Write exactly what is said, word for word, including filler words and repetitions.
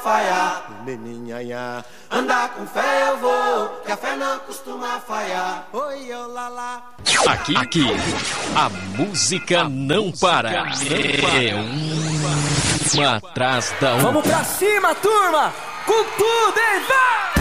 falhar. Meninhanhá, andar com fé eu vou, que a fé não costuma falhar. Oi, eu lá lá. Aqui, aqui, a música não para. É uma atrás da outra. Vamos pra cima, turma! Com tudo, hein? Vai!